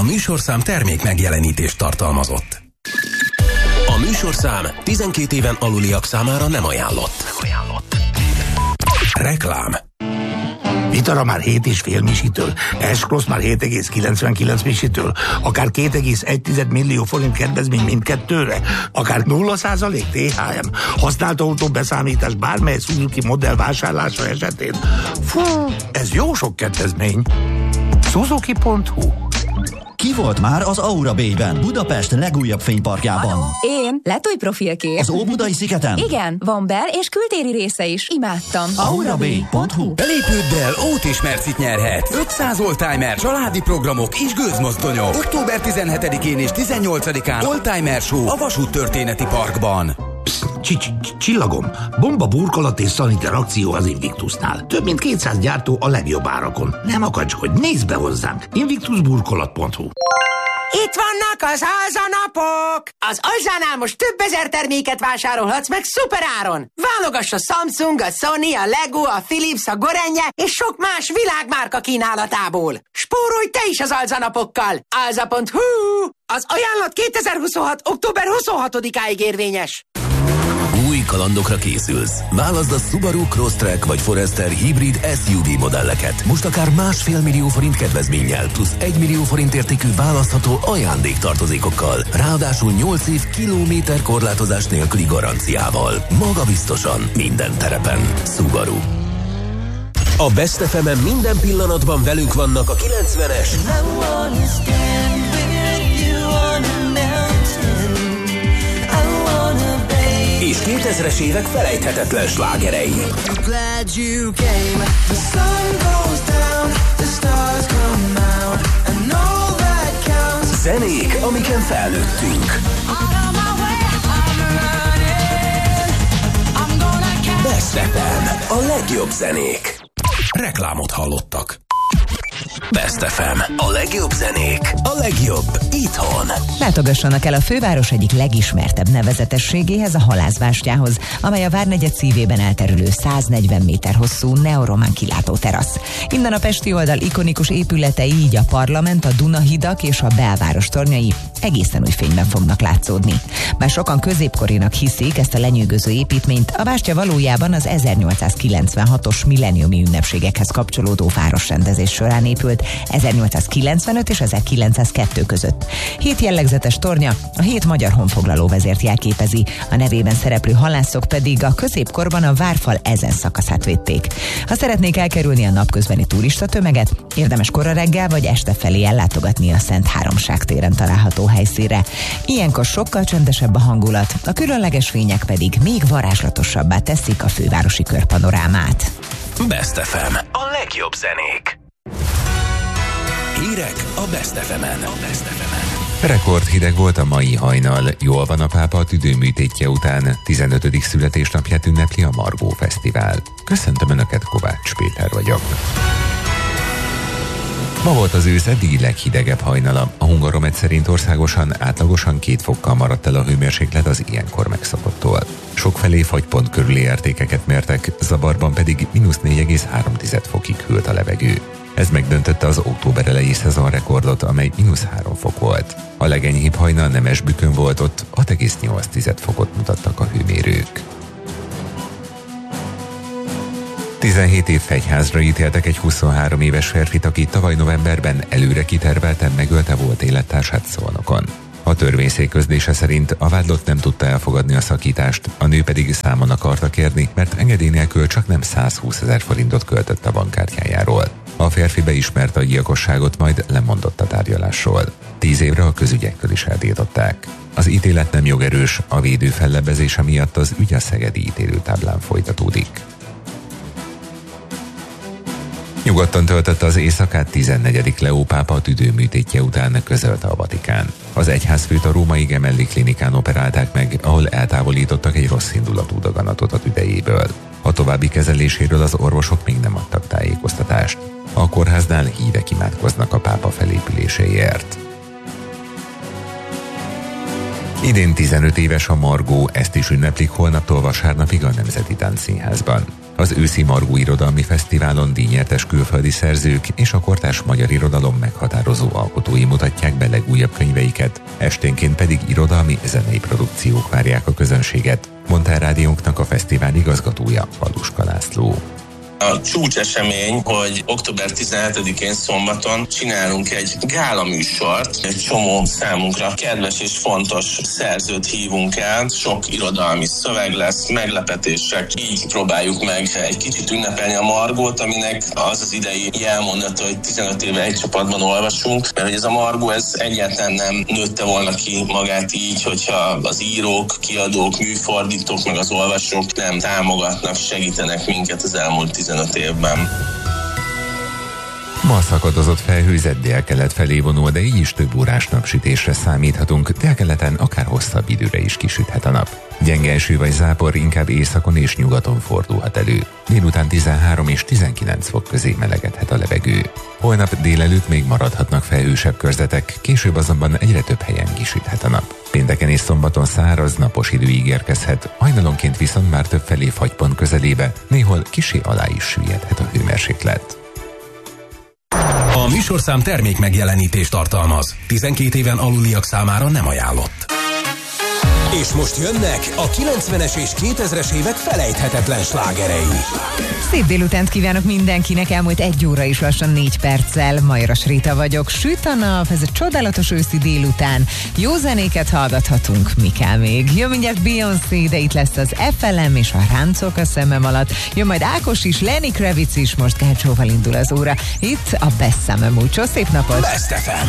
műsorszám termék megjelenítést tartalmazott. A műsorszám 12 éven aluliak számára nem ajánlott. Reklám. Vitara már 7,5 misitől, S-Cross már 7,99 misitől, akár 2,1 millió forint kedvezmény mindkettőre, akár 0% THM, használt autó beszámítás bármely Suzuki modell vásárlása esetén. Fú, ez jó sok kedvezmény. Suzuki.hu. Ki volt már az Aura Bay-ben, Budapest legújabb fényparkjában? Én, letújprofilkép. Az Óbudai szigeten? Igen, van bel- és kültéri része is. Imádtam. aurabay.hu. Belépődd el, Ótis Mercit nyerhetsz. 500 oldtimer, családi programok és gőzmozdonyok. Október 17-én és 18-án Oldtimer Show a Vasúttörténeti Parkban. Csillagom, bomba burkolat és szaniter akció az Invictusnál. Több mint 200 gyártó a legjobb árakon. Nem akacskodj, nézd be hozzánk. Invictusburkolat.hu. Itt vannak az alzanapok! Az Alzánál most több ezer terméket vásárolhatsz meg szuperáron! Válogass a Samsung, a Sony, a Lego, a Philips, a Gorenje és sok más világmárka kínálatából! Spórolj te is az alzanapokkal! Alza.hu! Az ajánlat 2026. október 26-áig érvényes! Új kalandokra készülsz? Válaszd a Subaru Crosstrek vagy Forester hibrid SUV modelleket. Most akár 1,5 millió forint kedvezménnyel, plusz 1 millió forint értékű választható ajándéktartozékokkal. Ráadásul 8 év kilométer korlátozás nélküli garanciával. Magabiztosan, minden terepen. Subaru. A Best FM-en minden pillanatban velünk vannak a 90-es és 2000-es évek felejthetetlen slágerei. Zenék, amiken felnőttünk. Best FM, a legjobb zenék. Reklámot hallottak. Best FM, a legjobb zenék, a legjobb itthon. Látogassanak el a főváros egyik legismertebb nevezetességéhez, a Halászbástyához, amely a Várnegyed szívében elterülő 140 méter hosszú neoromán kilátó terasz. Innen a pesti oldal ikonikus épületei, így a Parlament, a Dunahidak és a belváros tornyai egészen új fényben fognak látszódni. Bár sokan középkorinak hiszik ezt a lenyűgöző építményt, a bástya valójában az 1896-os milleniumi ünnepségekhez kapcsolódó városrendezés során épült 1895 és 1902 között. 7 jellegzetes tornya a 7 magyar honfoglaló vezért jelképezi, a nevében szereplő halászok pedig a középkorban a várfal ezen szakaszát védték. Ha szeretnék elkerülni a napközbeni turista tömeget, érdemes kora reggel vagy este felé ellátogatni a Szent Háromság téren található helyszínre. Ilyenkor sokkal csendesebb a hangulat, a különleges fények pedig még varázslatosabbá teszik a fővárosi körpanorámát. Best FM, a legjobb zenék. Hírek a Best FM-en. Rekord hideg volt a mai hajnal. Jól van a pápa a tüdőműtétje után. 15. születésnapját ünnepli a Margó Fesztivál. Köszöntöm Önöket, Kovács Péter vagyok. Ma volt az ősz eddigi leghidegebb hajnala. A Hungaromet szerint országosan átlagosan 2 fokkal maradt el a hőmérséklet az ilyenkor megszokottól. Sokfelé fagypont körüli értékeket mértek, Zabarban pedig -4,3 fokig hűlt a levegő. Ez megdöntötte az október elejé szezonrekordot, amely -3 fok volt. A legenyhébb hajnal Nemesbükön volt, ott 6,8 fokot mutattak a hőmérők. 17 év fegyházra ítéltek egy 23 éves férfit, aki tavaly novemberben előre kitervelten megölte volt élettársát Szolnokon. A törvényszék közlése szerint a vádlott nem tudta elfogadni a szakítást, a nő pedig számon akarta kérni, mert engedély nélkül csak nem 120 000 forintot költött a bankkártyájáról. A férfi beismerte a gyilkosságot, majd lemondott a tárgyalásról. 10 évre a közügyektől is eltiltották. Az ítélet nem jogerős, a védő fellebbezése miatt az ügy a szegedi ítélőtáblán folytatódik. Nyugodtan töltötte az éjszakát 14. Leó pápa a tüdőműtétje után, közölte a Vatikán. Az egyházfőt a római Gemelli klinikán operálták meg, ahol eltávolítottak egy rosszindulatú daganatot a tüdejéből. A további kezeléséről az orvosok még nem adtak tájékoztatást. A kórháznál hívek imádkoznak a pápa felépüléséért. Idén 15 éves a Margó, ezt is ünneplik holnaptól vasárnapig a Nemzeti Táncszínházban. Az őszi Margó Irodalmi Fesztiválon díjnyertes külföldi szerzők és a kortárs magyar irodalom meghatározó alkotói mutatják be legújabb könyveiket, esténként pedig irodalmi zenei produkciók várják a közönséget, mondta rádiónknak a fesztivál igazgatója, Paluska László. A csúcsesemény, hogy október 17-én szombaton csinálunk egy gála műsort, egy csomó számunkra kedves és fontos szerzőt hívunk el, sok irodalmi szöveg lesz, meglepetések, így próbáljuk meg egy kicsit ünnepelni a Margót, aminek az az idei jelmondata, hogy 15 éve egy csapatban olvasunk, mert hogy ez a Margó, ez egyáltalán nem nőtte volna ki magát így, hogyha az írók, kiadók, műfordítók, meg az olvasók nem támogatnak, segítenek minket az elmúlt 15 évben. Ma szakadozott felhőzet délkelet felé vonul, de így is több órás napsütésre számíthatunk, délkeleten akár hosszabb időre is kisüthet a nap. Gyenge eső vagy zápor inkább északon és nyugaton fordulhat elő. Délután 13 és 19 fok közé melegedhet a levegő. Holnap délelőtt még maradhatnak felhősebb körzetek, később azonban egyre több helyen kisüthet a nap. Pénteken és szombaton száraz, napos idő ígérkezhet, hajnalonként viszont már több felé fagypont közelébe, néhol kissé alá is süllyedhet a hőmérséklet. A műsorszám termék megjelenítést tartalmaz. 12 éven aluliak számára nem ajánlott. És most jönnek a 90-es és 2000-es évek felejthetetlen slágerei. Szép délutánt kívánok mindenkinek, elmúlt 1 óra is lassan 4 perccel. Majras Rita vagyok, süt a nap, ez a csodálatos őszi délután. Jó zenéket hallgathatunk, mi kell még. Jön mindjárt Beyoncé, de itt lesz az FLM és a ráncok a szemem alatt. Jön majd Ákos is, Lenny Kravitz is, most Gácsóval indul az óra. Itt a Best Summer Mucho. Szép napot! Best FM.